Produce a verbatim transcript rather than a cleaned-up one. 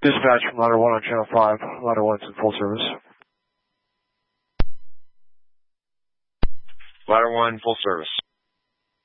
Dispatch from Ladder one on Channel five. Ladder one's in full service. Ladder one, full service.